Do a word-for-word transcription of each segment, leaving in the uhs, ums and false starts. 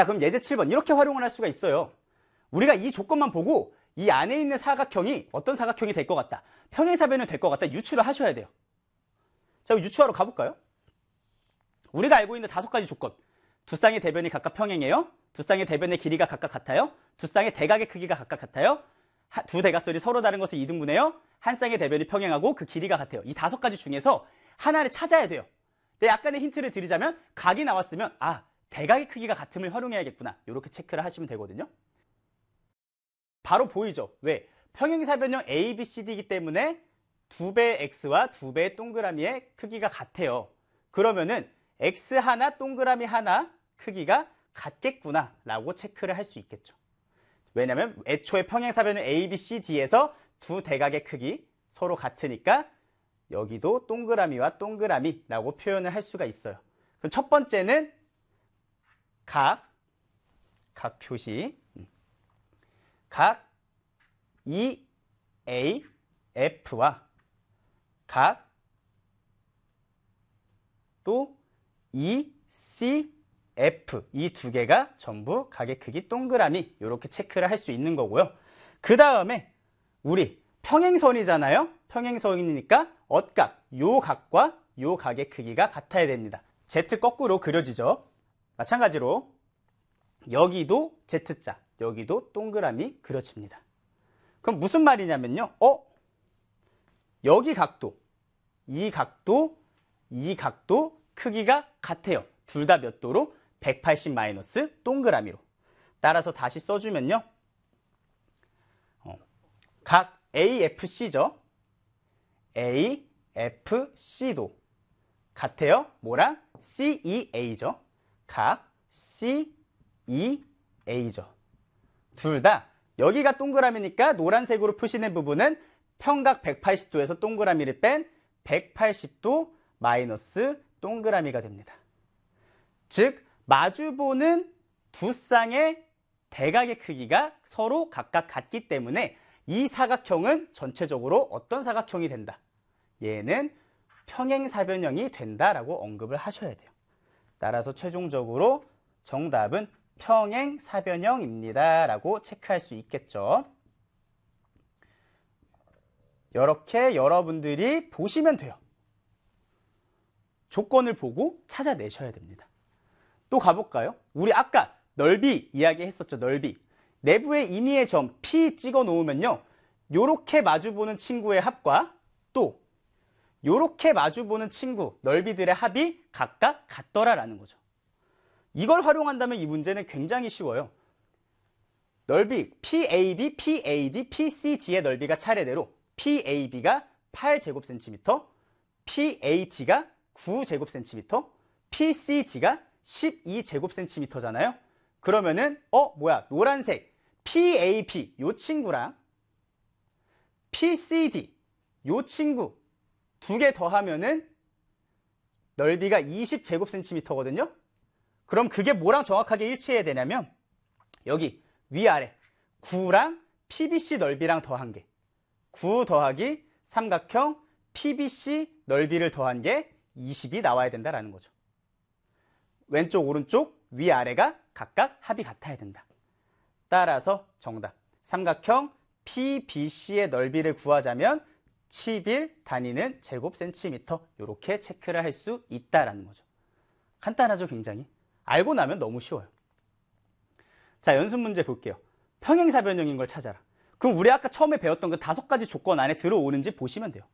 자, 그럼 예제 칠 번 이렇게 활용을 할 수가 있어요. 우리가 이 조건만 보고 이 안에 있는 사각형이 어떤 사각형이 될 것 같다, 평행사변형이 될 것 같다 유추를 하셔야 돼요. 자, 유추하러 가볼까요? 우리가 알고 있는 다섯 가지 조건. 두 쌍의 대변이 각각 평행해요. 두 쌍의 대변의 길이가 각각 같아요. 두 쌍의 대각의 크기가 각각 같아요. 하, 두 대각선이 서로 다른 것을 이등분해요. 한 쌍의 대변이 평행하고 그 길이가 같아요. 이 다섯 가지 중에서 하나를 찾아야 돼요. 네, 약간의 힌트를 드리자면 각이 나왔으면 아, 대각의 크기가 같음을 활용해야겠구나. 이렇게 체크를 하시면 되거든요. 바로 보이죠? 왜? 평행사변형 A, B, C, D이기 때문에 두 배의 X와 두 배의 동그라미의 크기가 같아요. 그러면은 X 하나, 동그라미 하나 크기가 같겠구나 라고 체크를 할 수 있겠죠. 왜냐면 애초에 평행사변형 A, B, C, D에서 두 대각의 크기 서로 같으니까 여기도 동그라미와 동그라미라고 표현을 할 수가 있어요. 그럼 첫 번째는 각, 각 표시, 각 이 에이 에프와 각 또 이 씨 에프 이 두 개가 전부 각의 크기 동그라미 이렇게 체크를 할 수 있는 거고요. 그 다음에 우리 평행선이잖아요. 평행선이니까 엇각, 요 각과 요 각의 크기가 같아야 됩니다. Z 거꾸로 그려지죠. 마찬가지로 여기도 Z자, 여기도 동그라미 그려집니다. 그럼 무슨 말이냐면요. 어? 여기 각도, 이 각도, 이 각도 크기가 같아요. 둘 다 몇 도로? 백팔십 마이너스 동그라미로. 따라서 다시 써주면요. 어, 각 에이 에프 씨죠. 에이 에프 씨도 같아요. 뭐랑? 씨 이 에이죠. 각 씨 이 에이죠. 둘 다 여기가 동그라미니까 노란색으로 표시된 부분은 평각 백팔십 도에서 동그라미를 뺀 백팔십 도 마이너스 동그라미가 됩니다. 즉 마주보는 두 쌍의 대각의 크기가 서로 각각 같기 때문에 이 사각형은 전체적으로 어떤 사각형이 된다? 얘는 평행사변형이 된다라고 언급을 하셔야 돼요. 따라서 최종적으로 정답은 평행사변형입니다 라고 체크할 수 있겠죠. 이렇게 여러분들이 보시면 돼요. 조건을 보고 찾아내셔야 됩니다. 또 가볼까요? 우리 아까 넓이 이야기 했었죠. 넓이. 내부의 임의의 점 P 찍어 놓으면요. 요렇게 마주보는 친구의 합과 또 요렇게 마주보는 친구 넓이들의 합이 각각 같더라라는 거죠. 이걸 활용한다면 이 문제는 굉장히 쉬워요. 넓이 피 에이 비, 피 에이 디, 피 씨 디의 넓이가 차례대로 피 에이 비가 팔 제곱센티미터, 피 에이 디가 구 제곱센티미터, 피 씨 디가 십이 제곱센티미터잖아요. 그러면은 어 뭐야 노란색 피 에이 비 요 친구랑 피 씨 디 요 친구 두 개 더하면은 넓이가 이십 제곱센티미터거든요. 그럼 그게 뭐랑 정확하게 일치해야 되냐면 여기 위아래 구랑 피 비 씨 넓이랑 더한 게 구 더하기 삼각형 피 비 씨 넓이를 더한 게 이십이 나와야 된다라는 거죠. 왼쪽 오른쪽 위아래가 각각 합이 같아야 된다. 따라서 정답 삼각형 피 비 씨의 넓이를 구하자면 십일 단위는 제곱센티미터 이렇게 체크를 할 수 있다라는 거죠. 간단하죠 굉장히. 알고 나면 너무 쉬워요. 자 연습 문제 볼게요. 평행사변형인 걸 찾아라. 그럼 우리 아까 처음에 배웠던 그 다섯 가지 조건 안에 들어오는지 보시면 돼요.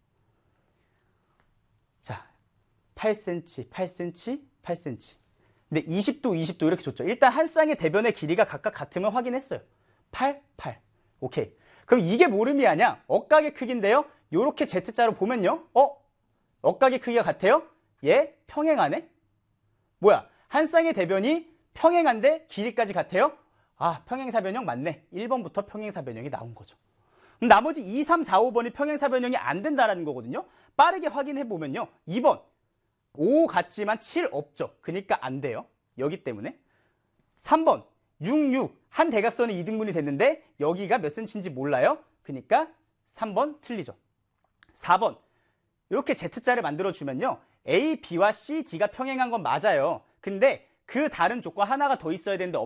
자 팔 센티미터, 팔 센티미터, 팔 센티미터. 근데 이십 도, 이십 도 이렇게 줬죠. 일단 한 쌍의 대변의 길이가 각각 같으면 확인했어요. 팔, 팔. 오케이. 그럼 이게 뭘 의미하냐? 억각의 크기인데요. 요렇게 Z자로 보면요. 어? 억각의 크기가 같아요? 얘 평행하네? 뭐야? 한 쌍의 대변이 평행한데 길이까지 같아요? 아, 평행사변형 맞네. 일 번부터 평행사변형이 나온 거죠. 그럼 나머지 이, 삼, 사, 오 번이 평행사변형이 안 된다는 거거든요. 빠르게 확인해 보면요. 이 번. 오 같지만 칠 없죠. 그러니까 안 돼요. 여기 때문에. 삼 번. 육, 육. 한 대각선이 이등분이 됐는데 여기가 몇 센치인지 몰라요. 그러니까 삼 번 틀리죠. 사 번. 이렇게 Z자를 만들어주면요. A, B와 C, D가 평행한 건 맞아요. 근데 그 다른 조건 하나가 더 있어야 되는데